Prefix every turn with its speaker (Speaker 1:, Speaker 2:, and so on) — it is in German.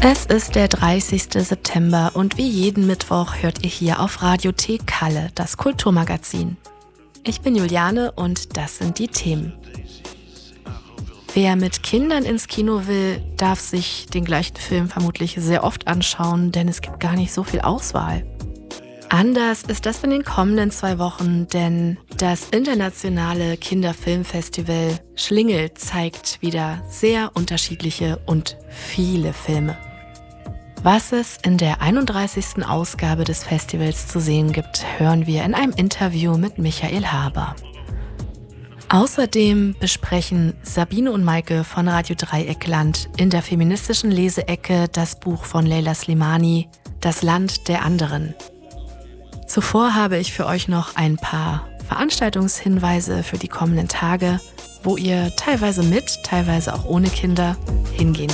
Speaker 1: Es ist der 30. September und wie jeden Mittwoch hört ihr hier auf Radio T Kalle, das Kulturmagazin. Ich bin Juliane und das sind die Themen. Wer mit Kindern ins Kino will, darf sich den gleichen Film vermutlich sehr oft anschauen, denn es gibt gar nicht so viel Auswahl. Anders ist das in den kommenden 2 Wochen, denn das internationale Kinderfilmfestival Schlingel zeigt wieder sehr unterschiedliche und viele Filme. Was es in der 31. Ausgabe des Festivals zu sehen gibt, hören wir in einem Interview mit Michael Haber. Außerdem besprechen Sabine und Maike von Radio Dreieckland in der feministischen Leseecke das Buch von Leila Slimani, Das Land der anderen. Zuvor habe ich für euch noch ein paar Veranstaltungshinweise für die kommenden Tage, wo ihr teilweise mit, teilweise auch ohne Kinder hingehen